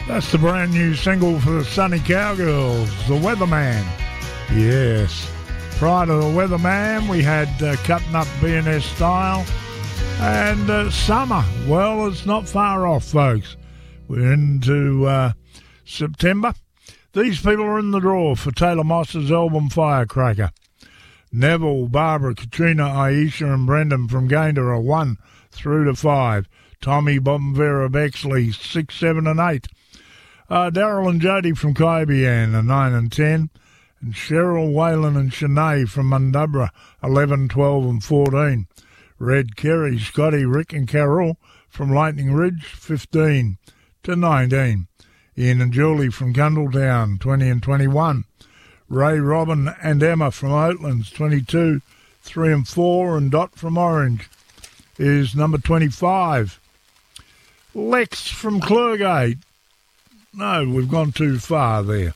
That's the brand new single for the Sunny Cowgirls, The Weatherman. Yes. Prior to The Weatherman, we had Cutting Up B&S Style and Summer. Well, it's not far off, folks. We're into September. These people are in the draw for Taylor Moss's album Firecracker. Neville, Barbara, Katrina, Aisha and Brendan from Gayndah are 1 through to 5. Tommy, Bob and Vera Bexley, 6, 7 and 8. Daryl and Jody from Kaibian are 9 and 10. And Cheryl, Waylon and Shanae from Mundubra, 11, 12 and 14. Red, Kerry, Scotty, Rick and Carol from Lightning Ridge, 15 to 19. Ian and Julie from Gundletown, 20 and 21. Ray, Robin and Emma from Oatlands, 22, 3 and 4. And Dot from Orange is number 25. Lex from Clergate. No, we've gone too far there.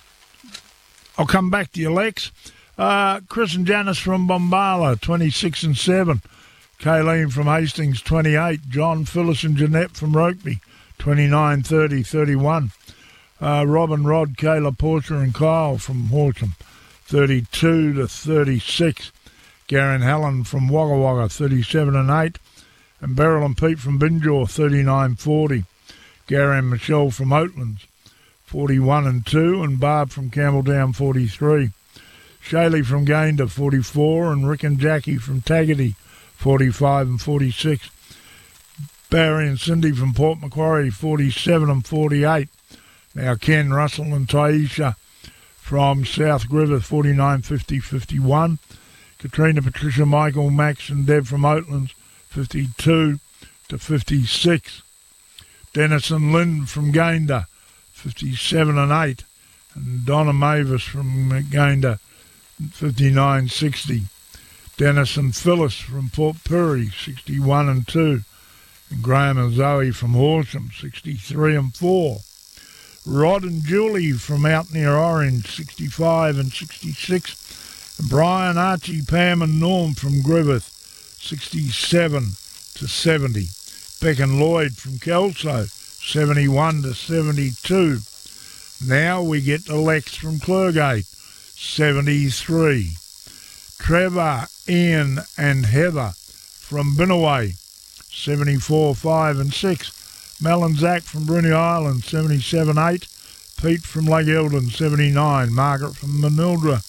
I'll come back to you, Lex. Chris and Janice from Bombala, 26 and 7. Kayleen from Hastings, 28. John, Phyllis and Jeanette from Rokeby, 29, 30, 31. Robin, Rod, Kayla, Portia and Kyle from Horsham, 32 to 36. Gary and Helen from Wagga Wagga, 37 and 8. And Beryl and Pete from Binjaw, 39, 40. Gary and Michelle from Oatlands, 41 and 2. And Barb from Campbelltown, 43. Shaylee from Gayndah, 44. And Rick and Jackie from Taggart, 45 and 46. Barry and Cindy from Port Macquarie, 47 and 48. Now Ken, Russell and Taisha from South Griffith, 49, 50, 51. Katrina, Patricia, Michael, Max and Deb from Oatlands, 52 to 56. Dennis and Lynn from Gayndah, 57 and 8. And Donna Mavis from Gayndah, 59, 60. Dennis and Phyllis from Port Pirie, 61 and 2. And Graham and Zoe from Horsham, 63 and 4. Rod and Julie from out near Orange, 65 and 66. And Brian, Archie, Pam and Norm from Griffith, 67 to 70. Beck and Lloyd from Kelso, 71 to 72. Now we get to Lex from Clergate, 73. Trevor, Ian and Heather from Binnaway, 74, 5 and 6. Mel and Zach from Bruny Island, 77, 8. Pete from Lake Eldon, 79. Margaret from Manildra,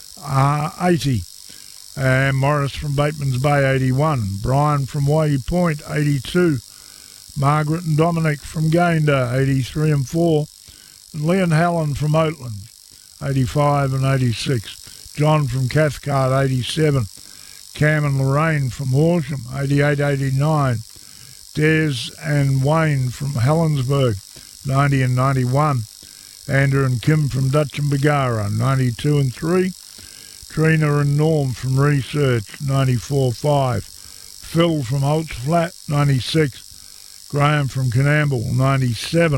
80. And Morris from Bateman's Bay, 81. Brian from Waihee Point, 82. Margaret and Dominic from Gayndah, 83 and 4. And Lee and Helen from Oatland, 85 and 86. John from Cathcart, 87. Cam and Lorraine from Horsham, 88, 89. Des and Wayne from Helensburgh, 90 and 91. Andrew and Kim from Dutch and Bagara, 92 and 3. Trina and Norm from Research, 94, 5. Phil from Holtz Flat, 96. Graham from Canamble, 97.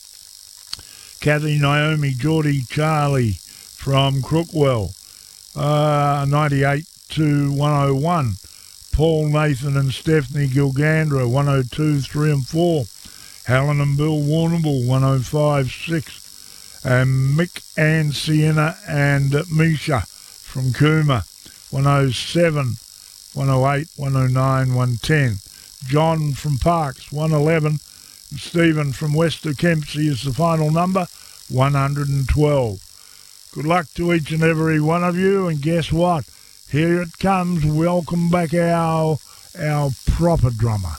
Kathy, Naomi, Geordie, Charlie from Crookwell, 98 to 101. Paul, Nathan and Stephanie Gilgandra, 102, 3 and 4. Helen and Bill Warrnambool, 105, 6. And Mick and Sienna and Misha from Cooma, 107, 108, 109, 110. John from Parks, 111. And Stephen from Wester Kempsey is the final number, 112. Good luck to each and every one of you, and guess what? Here it comes. Welcome back our proper drummer.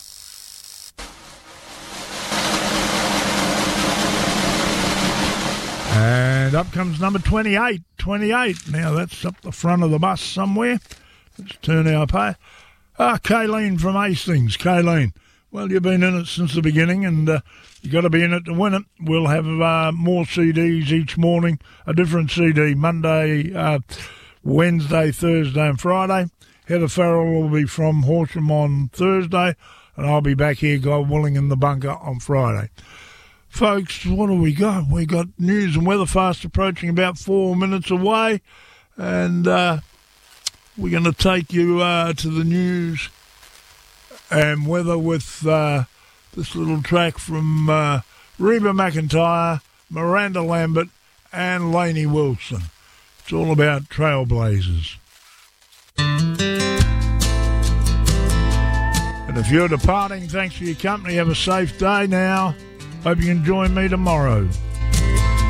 And up comes number 28. 28. Now that's up the front of the bus somewhere. Let's turn our pay. Kayleen from Hastings. Kayleen, well, you've been in it since the beginning, and you've got to be in it to win it. We'll have more CDs each morning, a different CD, Monday, Wednesday, Thursday and Friday. Heather Farrell will be from Horsham on Thursday, and I'll be back here, God willing, in the bunker on Friday. Folks, what do we got? We got news and weather fast approaching about 4 minutes away, and we're going to take you to the news and weather with this little track from Reba McEntire, Miranda Lambert, and Lainey Wilson. It's all about trailblazers. And if you're departing, thanks for your company. Have a safe day now. Hope you can join me tomorrow.